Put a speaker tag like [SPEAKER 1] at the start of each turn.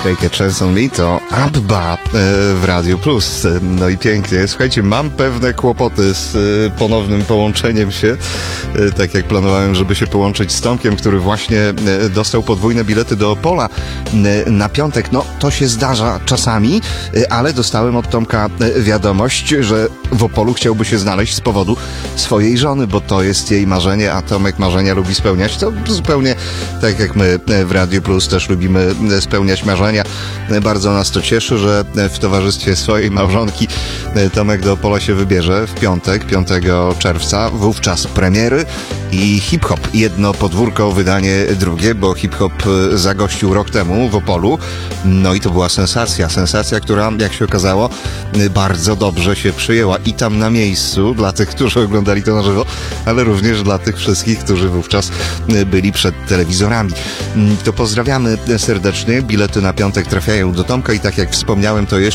[SPEAKER 1] Take a Chance on Me to Abba w Radiu Plus. No i pięknie. Słuchajcie, mam pewne kłopoty z ponownym połączeniem się, tak jak planowałem, żeby się połączyć z Tomkiem, który właśnie dostał podwójne bilety do Opola na piątek. No, to się zdarza czasami, ale dostałem od Tomka wiadomość, że w Opolu chciałby się znaleźć z powodu swojej żony, bo to jest jej marzenie, a Tomek marzenia lubi spełniać. To zupełnie tak jak my w Radiu Plus też lubimy spełniać marzenia. Bardzo nas to cieszy, że w towarzystwie swojej małżonki Tomek do Opola się wybierze w piątek, 5 czerwca. Wówczas premiery i hip-hop. Jedno podwórko, wydanie drugie, bo hip-hop zagościł rok temu w Opolu. No i to była sensacja. Sensacja, która, jak się okazało, bardzo dobrze się przyjęła i tam na miejscu, dla tych, którzy oglądali to na żywo, ale również dla tych wszystkich, którzy wówczas byli przed telewizorami. To pozdrawiamy serdecznie. Bilety na piątek trafiają do Tomka i tak jak wspomniałem, to jeszcze